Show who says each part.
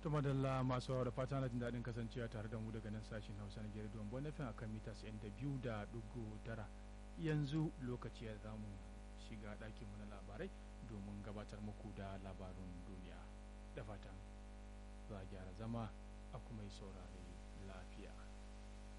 Speaker 1: to madalla masu da fata na jin daɗin kasancewa tare da mu daga nan sashen hausa na gari don bonafin akan mita 92.9 yanzu lokaci ya zamu shiga ɗakinmu na labarai domin gabatar muku da labarun duniya da fatan za a gyara zama a kuma yi saurare lafiya.